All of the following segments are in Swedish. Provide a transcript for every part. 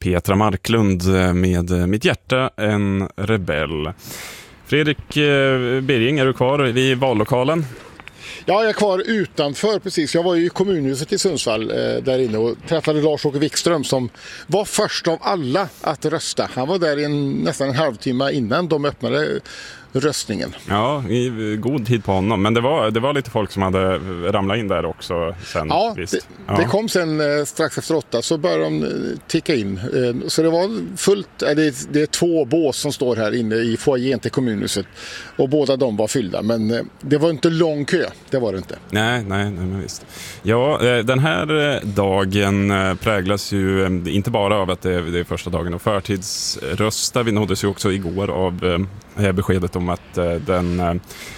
Petra Marklund med Mitt hjärta en rebell. Fredrik Birging, är du kvar i vallokalen? Ja, jag är kvar utanför precis. Jag var ju i kommunhuset i Sundsvall där inne och träffade Lars-Åke Wikström som var först av alla att rösta. Han var där nästan en halvtimme innan de öppnade röstningen. Ja, i god tid på honom. Men det var lite folk som hade ramlat in där också sen. Ja, visst. Det kom sen strax efter 8 så började de ticka in. Så det var fullt, det är 2 bås som står här inne i foajén till kommunhuset. Och båda de var fyllda. Men det var inte lång kö, det var det inte. Nej, men visst. Ja, den här dagen präglas ju inte bara av att det är första dagen och förtidsrösta. Vi nåddes ju också igår av beskedet om att den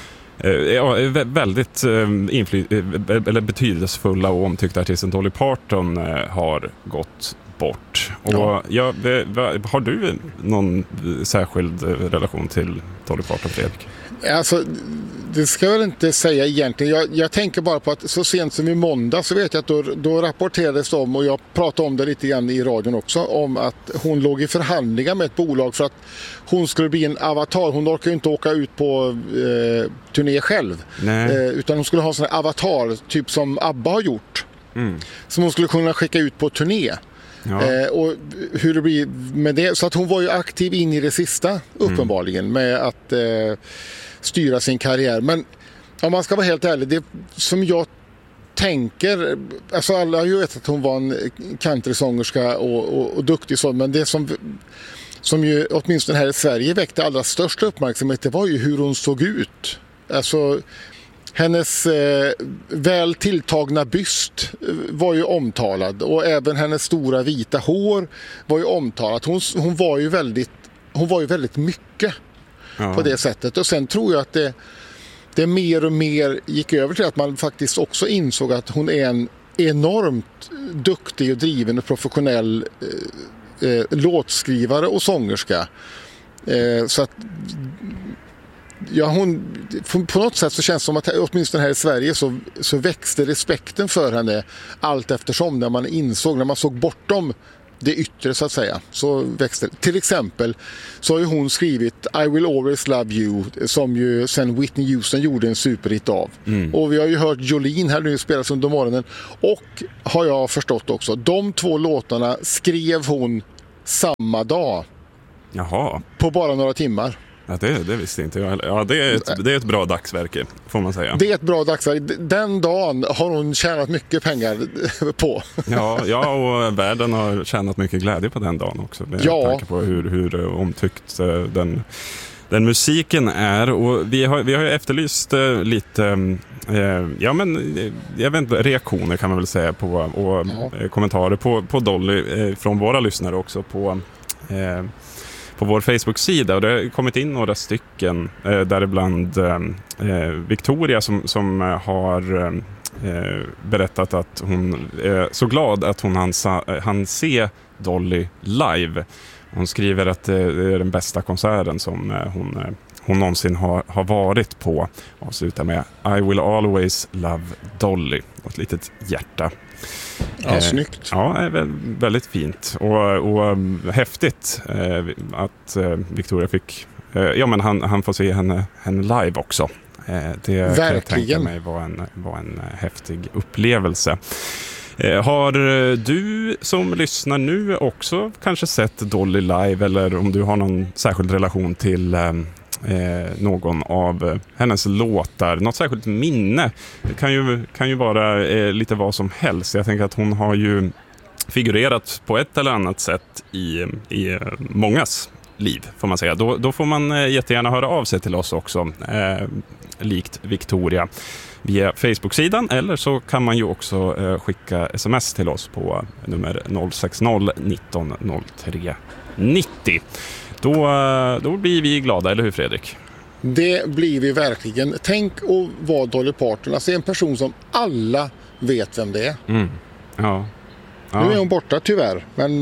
väldigt eller betydelsefulla och omtyckta artisten Dolly Parton har gått bort. Och har du någon särskild relation till Dolly Parton, Fredrik? Alltså, det ska jag väl inte säga egentligen. Jag tänker bara på att så sent som i måndag så vet jag att då rapporterades det om, och jag pratade om det lite grann i radion också, om att hon låg i förhandlingar med ett bolag för att hon skulle bli en avatar. Hon orkar ju inte åka ut på turné själv. Utan hon skulle ha en sån här avatar, typ som ABBA har gjort. Som hon skulle kunna skicka ut på turné. Ja. Och hur det blir med det. Så att hon var ju aktiv in i det sista uppenbarligen med att styra sin karriär. Men om man ska vara helt ärlig, det som jag tänker, alltså alla har ju vet att hon var en countrysångerska och duktig sån, men det som ju åtminstone här i Sverige väckte allra största uppmärksamhet, det var ju hur hon såg ut. Alltså hennes väl tilltagna byst var ju omtalad, och även hennes stora vita hår var ju omtalat. Hon var ju väldigt mycket på det sättet. Och sen tror jag att det mer och mer gick över till att man faktiskt också insåg att hon är en enormt duktig och driven och professionell låtskrivare och sångerska. Så att på något sätt så känns det som att åtminstone här i Sverige så växte respekten för henne allt eftersom, när man såg bortom det yttre så att säga, så växte det. Till exempel så har ju hon skrivit I Will Always Love You, som ju sen Whitney Houston gjorde en superhit av. Och vi har ju hört Jolene här nu spelas under morgonen, och har jag förstått också, de 2 låtarna skrev hon samma dag. Jaha. På bara några timmar. Ja, det visste inte jag. Ja, det är ett bra dagsverke, får man säga. Det är ett bra dagsverke. Den dagen har hon tjänat mycket pengar på. Ja, och världen har tjänat mycket glädje på den dagen också. Med tanke på hur omtyckt den musiken är. Och vi har ju efterlyst lite jag vet inte, reaktioner kan man väl säga på, och kommentarer på Dolly från våra lyssnare också på vår Facebook-sida, och det har kommit in några stycken, däribland Victoria som har berättat att hon är så glad att hon hann se Dolly live. Hon skriver att det är den bästa konserten som hon någonsin har varit på, och slutar med I will always love Dolly, och ett litet hjärta. Ja, snyggt. Ja, väldigt fint och häftigt att Victoria fick men han får se henne live också. Det verkligen. Kan jag tänka mig var en häftig upplevelse. Har du som lyssnar nu också kanske sett Dolly live, eller om du har någon särskild relation till någon av hennes låtar, något särskilt minne? Det kan ju vara lite vad som helst. Jag tänker att hon har ju figurerat på ett eller annat sätt i mångas liv, får man säga. Då får man jättegärna höra av sig till oss också, likt Victoria, via Facebook-sidan, eller så kan man ju också skicka sms till oss på nummer 060 19 03 90. Då blir vi glada, eller hur, Fredrik? Det blir vi verkligen. Tänk att vara Dolly Parton. Alltså en person som alla vet vem det är. Ja. Nu är hon borta tyvärr, men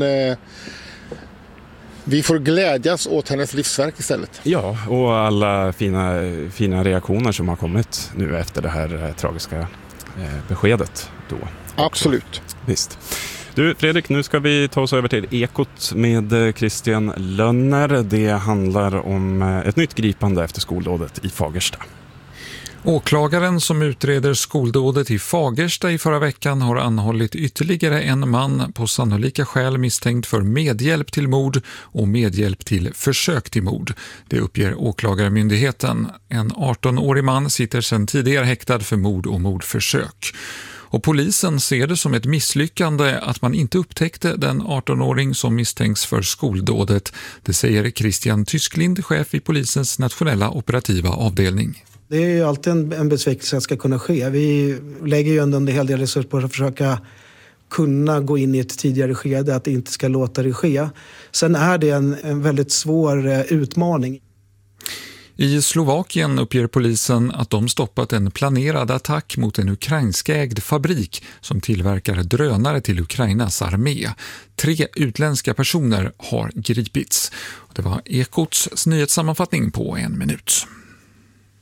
vi får glädjas åt hennes livsverk istället. Ja, och alla fina reaktioner som har kommit nu efter det här tragiska beskedet då. Absolut. Visst. Du Fredrik, nu ska vi ta oss över till Ekot med Christian Lönner. Det handlar om ett nytt gripande efter skoldådet i Fagersta. Åklagaren som utreder skoldådet i Fagersta i förra veckan har anhållit ytterligare en man på sannolika skäl misstänkt för medhjälp till mord och medhjälp till försök till mord. Det uppger åklagarmyndigheten. En 18-årig man sitter sedan tidigare häktad för mord och mordförsök. Och polisen ser det som ett misslyckande att man inte upptäckte den 18-åring som misstänks för skoldådet. Det säger Christian Tysklind, chef i polisens nationella operativa avdelning. Det är ju alltid en besvikelse att ska kunna ske. Vi lägger ju ändå en hel del resurser på att försöka kunna gå in i ett tidigare skede, att det inte ska låta det ske. Sen är det en väldigt svår utmaning. I Slovakien uppger polisen att de stoppat en planerad attack mot en ukrainskägd fabrik som tillverkar drönare till Ukrainas armé. 3 utländska personer har gripits. Det var Ekots nyhetssammanfattning på 1 minut.